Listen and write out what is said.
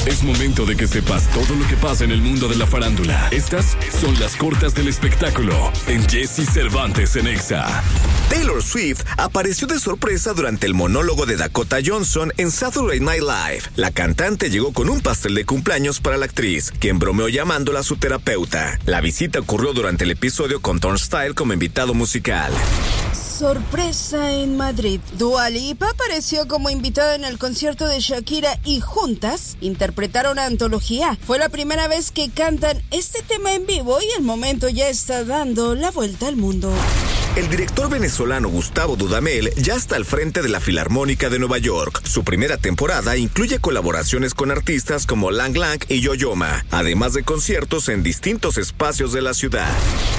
Es momento de que sepas todo lo que pasa en el mundo de la farándula. Estas son las cortas del espectáculo en Jesse Cervantes en Exa. Taylor Swift apareció de sorpresa durante el monólogo de Dakota Johnson en Saturday Night Live. La cantante llegó con un pastel de cumpleaños para la actriz, quien bromeó llamándola su terapeuta. La visita ocurrió durante el episodio con Turnstile como invitado musical. Sorpresa en Madrid. Dua Lipa apareció como invitada en el concierto de Shakira y juntas interpretaron Antología. Fue la primera vez que cantan este tema en vivo y el momento ya está dando la vuelta al mundo. El director venezolano Gustavo Dudamel ya está al frente de la Filarmónica de Nueva York. Su primera temporada incluye colaboraciones con artistas como Lang Lang y Yo-Yo Ma, además de conciertos en distintos espacios de la ciudad.